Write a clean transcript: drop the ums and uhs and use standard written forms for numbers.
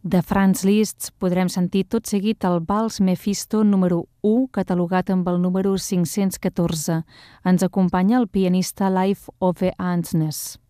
De Franz Liszt podrem sentir tot seguit el Vals Mephisto número 1, catalogat amb el número 514. Ens acompanya el pianista Leif Ove Andsnes.